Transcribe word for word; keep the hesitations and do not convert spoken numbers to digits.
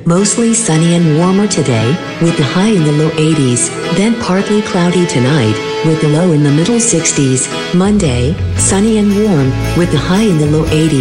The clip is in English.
Mostly sunny and warmer today, with the high in the low eighties, then partly cloudy tonight, with the low in the middle sixties. Monday, sunny and warm, with the high in the low eighties.